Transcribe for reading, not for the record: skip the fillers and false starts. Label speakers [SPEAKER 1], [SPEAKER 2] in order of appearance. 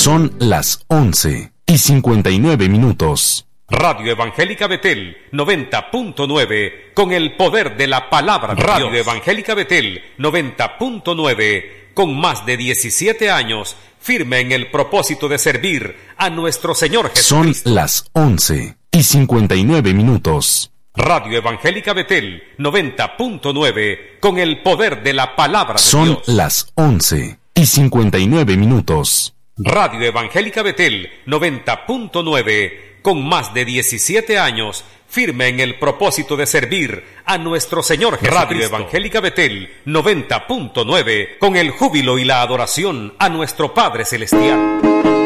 [SPEAKER 1] Son las 11:59.
[SPEAKER 2] Radio Evangélica Betel 90.9, con el poder de la palabra de Dios. Radio Evangélica Betel 90.9, con más de 17 años, firme en el propósito de servir a nuestro Señor Jesucristo.
[SPEAKER 1] Son las 11:59.
[SPEAKER 2] Radio Evangélica Betel 90.9, con el poder de la palabra de
[SPEAKER 1] Son
[SPEAKER 2] Dios.
[SPEAKER 1] las 11:59.
[SPEAKER 2] Radio Evangélica Betel 90.9, con más de 17 años, firme en el propósito de servir a nuestro Señor Jesucristo. Radio Evangélica Betel 90.9, con el júbilo y la adoración a nuestro Padre Celestial.